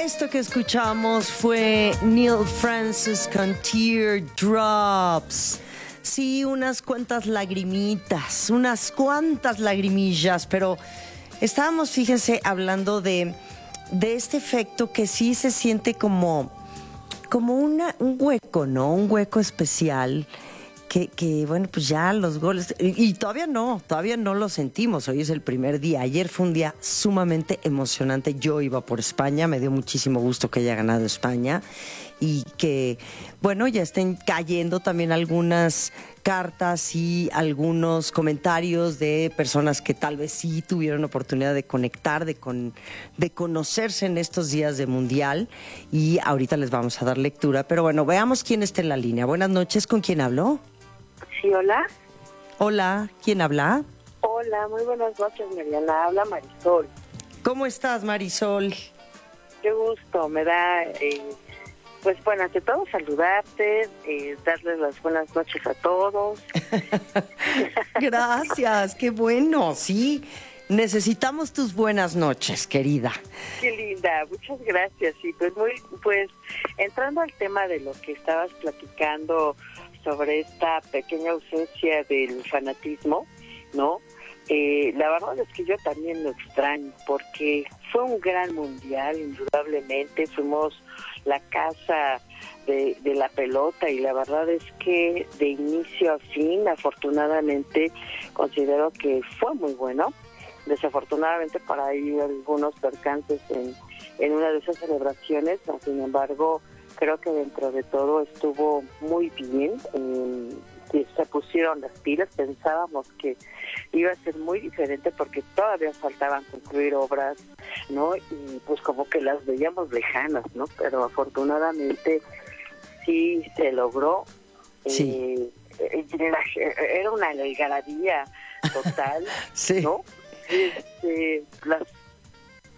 Esto que escuchamos fue Neil Francis con Teardrops. Sí, unas cuantas lagrimitas, unas cuantas lagrimillas, pero estábamos, fíjense, hablando de este efecto que sí se siente como un hueco, ¿no? Un hueco especial. Que bueno, pues ya los goles, y todavía no lo sentimos, hoy es el primer día, ayer fue un día sumamente emocionante, yo iba por España, me dio muchísimo gusto que haya ganado España, y que, bueno, ya estén cayendo también algunas cartas y algunos comentarios de personas que tal vez sí tuvieron oportunidad de conectar, de conocerse en estos días de Mundial, y ahorita les vamos a dar lectura, pero bueno, veamos quién está en la línea. Buenas noches, ¿con quién habló? Sí, hola. Hola, ¿quién habla? Hola, muy buenas noches, Mariana. Habla Marisol. ¿Cómo estás, Marisol? Qué gusto, me da, pues bueno, ante todo saludarte, darles las buenas noches a todos. Gracias, qué bueno, sí. Necesitamos tus buenas noches, querida. Qué linda, muchas gracias. Y pues entrando al tema de lo que estabas platicando sobre esta pequeña ausencia del fanatismo, ¿no? La verdad es que yo también lo extraño, porque fue un gran mundial, indudablemente, fuimos la casa de la pelota, y la verdad es que de inicio a fin, afortunadamente, considero que fue muy bueno. Desafortunadamente para ahí algunos percances en una de esas celebraciones, sin embargo, creo que dentro de todo estuvo muy bien, que se pusieron las pilas. Pensábamos que iba a ser muy diferente porque todavía faltaban concluir obras, ¿no? Y pues como que las veíamos lejanas, ¿no? Pero afortunadamente sí se logró. Sí. Era una algarabía total, Sí. ¿no? Las